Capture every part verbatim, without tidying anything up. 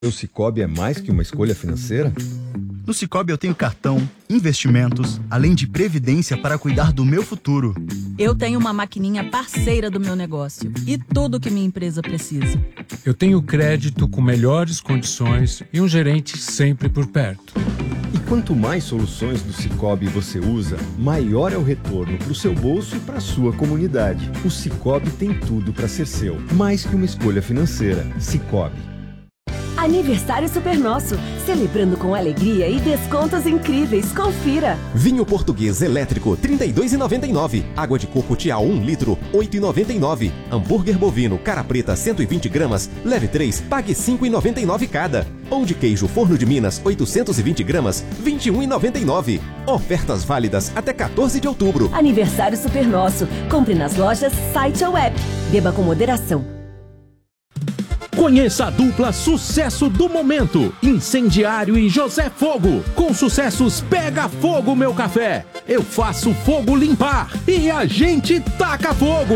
O Sicoob é mais que uma escolha financeira? No Sicoob eu tenho cartão, investimentos, além de previdência para cuidar do meu futuro. Eu tenho uma maquininha parceira do meu negócio e tudo que minha empresa precisa. Eu tenho crédito com melhores condições e um gerente sempre por perto. E quanto mais soluções do Sicoob você usa, maior é o retorno para o seu bolso e para a sua comunidade. O Sicoob tem tudo para ser seu, mais que uma escolha financeira. Sicoob. Aniversário Super Nosso, celebrando com alegria e descontos incríveis. Confira. Vinho português elétrico trinta e dois reais e noventa e nove centavos. Água de coco Tial um litro oito reais e noventa e nove centavos. Hambúrguer bovino cara preta cento e vinte gramas, leve três, pague cinco reais e noventa e nove centavos cada. Pão de queijo Forno de Minas oitocentos e vinte gramas, vinte e um reais e noventa e nove centavos. Ofertas válidas até quatorze de outubro. Aniversário Super Nosso. Compre nas lojas, site ou app. Beba com moderação. Conheça a dupla sucesso do momento, Incendiário e José Fogo. Com sucessos Pega Fogo Meu Café, Eu Faço Fogo Limpar e A Gente Taca Fogo.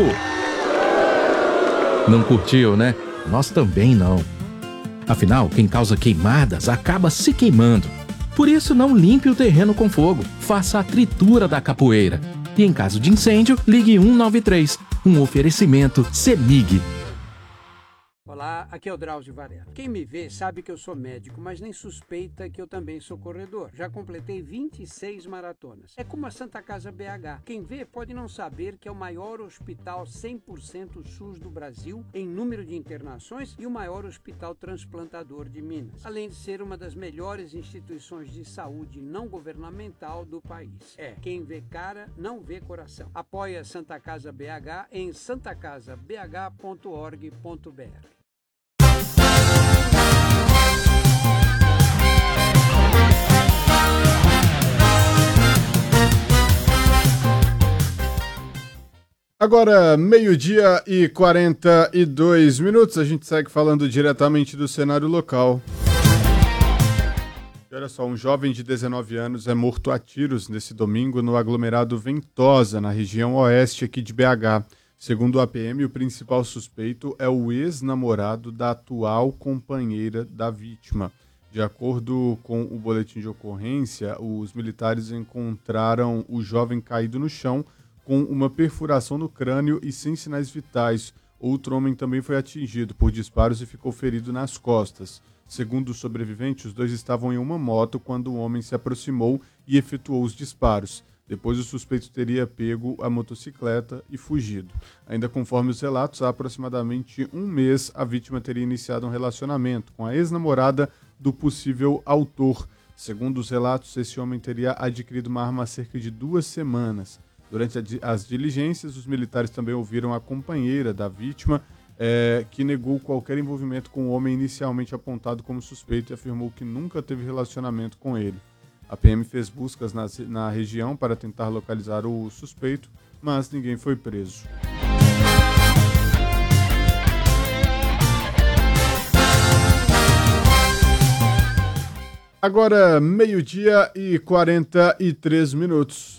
Não curtiu, né? Nós também não. Afinal, quem causa queimadas acaba se queimando. Por isso, não limpe o terreno com fogo. Faça a tritura da capoeira. E em caso de incêndio, ligue um nove três. Um oferecimento CEMIG. Olá, aqui é o Drauzio Varela. Quem me vê sabe que eu sou médico, mas nem suspeita que eu também sou corredor. Já completei vinte e seis maratonas. É como a Santa Casa B H. Quem vê pode não saber que é o maior hospital cem por cento SUS do Brasil em número de internações e o maior hospital transplantador de Minas. Além de ser uma das melhores instituições de saúde não governamental do país. É, quem vê cara não vê coração. Apoie a Santa Casa B H em santa casa b h ponto org ponto b r. Agora, meio-dia e quarenta e dois minutos, a gente segue falando diretamente do cenário local. E olha só, um jovem de dezenove anos é morto a tiros nesse domingo no aglomerado Ventosa, na região oeste aqui de B H. Segundo a P M, o principal suspeito é o ex-namorado da atual companheira da vítima. De acordo com o boletim de ocorrência, os militares encontraram o jovem caído no chão com uma perfuração no crânio e sem sinais vitais. Outro homem também foi atingido por disparos e ficou ferido nas costas. Segundo o sobrevivente, os dois estavam em uma moto quando o homem se aproximou e efetuou os disparos. Depois, o suspeito teria pego a motocicleta e fugido. Ainda conforme os relatos, há aproximadamente um mês, a vítima teria iniciado um relacionamento com a ex-namorada do possível autor. Segundo os relatos, esse homem teria adquirido uma arma há cerca de duas semanas. Durante as diligências, os militares também ouviram a companheira da vítima, é, que negou qualquer envolvimento com o homem inicialmente apontado como suspeito e afirmou que nunca teve relacionamento com ele. A P M fez buscas na, na região para tentar localizar o suspeito, mas ninguém foi preso. Agora, meio-dia e quarenta e três minutos.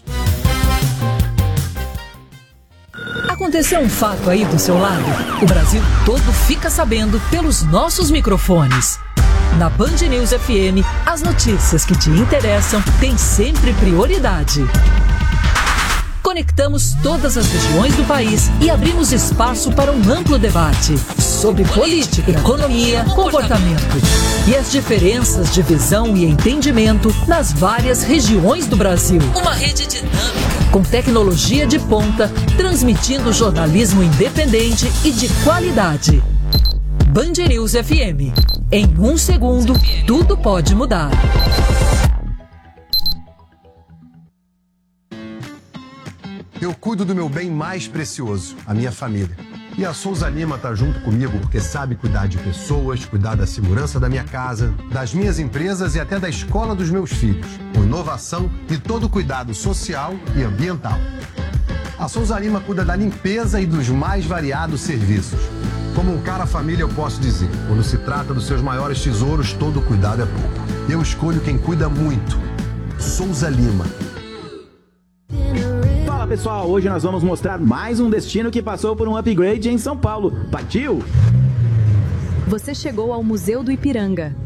Aconteceu um fato aí do seu lado? O Brasil todo fica sabendo pelos nossos microfones. Na Band News F M, as notícias que te interessam têm sempre prioridade. Conectamos todas as regiões do país e abrimos espaço para um amplo debate sobre política, economia, comportamento e as diferenças de visão e entendimento nas várias regiões do Brasil. Uma rede dinâmica, com tecnologia de ponta, transmitindo jornalismo independente e de qualidade. Band News F M. Em um segundo, tudo pode mudar. Eu cuido do meu bem mais precioso, a minha família. E a Souza Lima tá junto comigo porque sabe cuidar de pessoas, cuidar da segurança da minha casa, das minhas empresas e até da escola dos meus filhos, com inovação e todo cuidado social e ambiental. A Souza Lima cuida da limpeza e dos mais variados serviços. Como um cara família, eu posso dizer, quando se trata dos seus maiores tesouros, todo cuidado é pouco. Eu escolho quem cuida muito. Souza Lima. Fala pessoal, hoje nós vamos mostrar mais um destino que passou por um upgrade em São Paulo. Partiu? Você chegou ao Museu do Ipiranga.